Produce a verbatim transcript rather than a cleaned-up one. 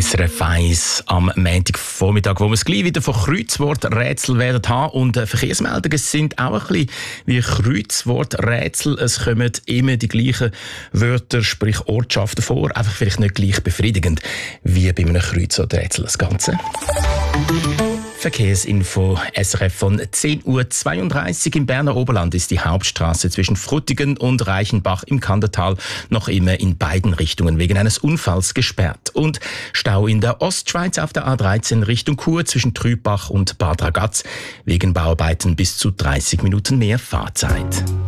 S R F eins am Montagvormittag, wo wir es gleich wieder von Kreuzworträtsel werden haben. Und äh, Verkehrsmeldungen sind auch ein bisschen wie Kreuzworträtsel. Es kommen immer die gleichen Wörter, sprich Ortschaften vor. Einfach vielleicht nicht gleich befriedigend wie bei einem Kreuzworträtsel das Ganze. Verkehrsinfo S R F von zehn Uhr zweiunddreißig. Im Berner Oberland ist die Hauptstraße zwischen Frutigen und Reichenbach im Kandertal noch immer in beiden Richtungen wegen eines Unfalls gesperrt. Und Stau in der Ostschweiz auf der A dreizehn Richtung Chur zwischen Trübach und Bad Ragaz wegen Bauarbeiten bis zu dreißig Minuten mehr Fahrzeit.